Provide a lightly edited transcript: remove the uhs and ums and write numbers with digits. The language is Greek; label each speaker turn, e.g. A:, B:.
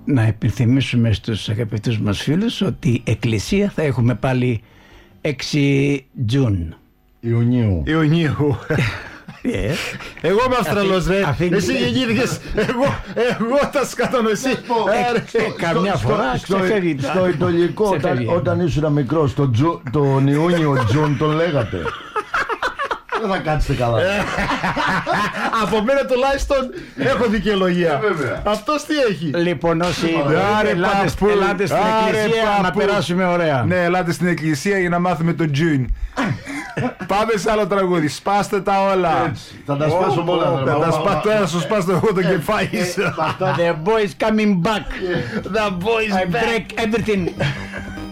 A: να επιθυμίσουμε στους αγαπητούς μας φίλους ότι εκκλησία θα έχουμε πάλι 6 June.
B: Ιουνίου.
C: Εγώ είμαι Αυστραλός ρε. Εσύ γεννήθηκες. Εγώ τα σκατώνω εσύ.
A: Καμιά φορά
B: Στο Ιτωλικό όταν ήσουν μικρός τον Ιούνιο Τζουν τον λέγατε. Δεν θα κάτσετε καλά.
C: Από μένα τουλάχιστον έχω δικαιολογία. Αυτός τι έχει?
A: Λοιπόν, όσοι ελάτε στην εκκλησία να περάσουμε ωραία.
C: Ναι, ελάτε στην εκκλησία για να μάθουμε το June. Πάμε σε άλλο τραγούδι. Σπάστε τα όλα.
B: Θα τα σπάσω όλα.
C: Θα σου σπάσω εγώ το κεφάλι.
A: The boys coming back.
C: The boys
A: I break everything.